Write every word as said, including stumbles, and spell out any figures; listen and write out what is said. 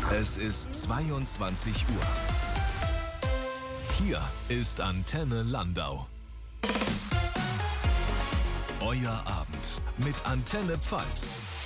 Es ist zweiundzwanzig Uhr. Hier ist Antenne Landau. Euer Abend mit Antenne Pfalz.